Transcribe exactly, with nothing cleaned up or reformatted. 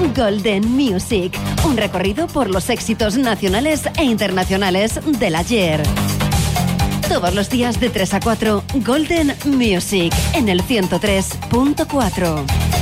Golden Music, un recorrido por los éxitos nacionales e internacionales del ayer. Todos los días de tres a cuatro, Golden Music, en el ciento tres punto cuatro.